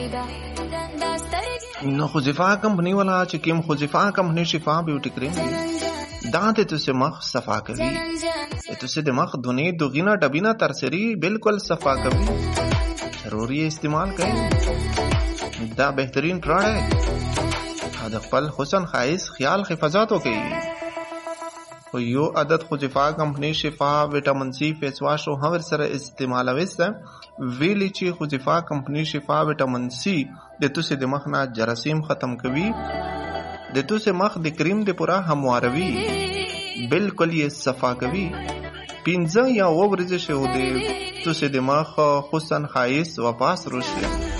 نو خزفا کمپنی والا چې کوم خزفا کمپنی شفا بیوټی کریم دی دا ته تاسو مخ صفا کوي تاسو د مخ دونی دوغینا ډبینا ترسری بالکل صفا کوي ضروري استعمال کړئ دا بهترین پروډکټ دا خپل حسن خایس خیال حفاظت وکړي او یو عدد خزفا کمپنی شفا وټامین سی فیس واش او هر سره استعمالوي ویلی چې خزفا کمپنی شفا وټامین سی د توسه د مخ نه جراثیم ختم کوي د توسه مخ د کریم د پورا همواروي بالکل یې صفا کوي 15 یا ورځې شه د توسه د مخ حسن خایس واپس روشي